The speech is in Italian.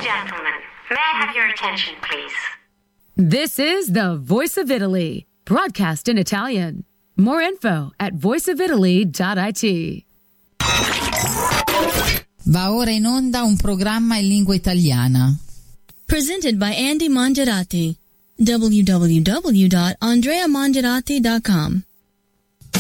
gentlemen, may I have your attention, please? This is the Voice of Italy, broadcast in Italian. More info at voiceofitaly.it. Va ora in onda un programma in lingua italiana. Presented by Andy Mongerati. www.andreamongerati.com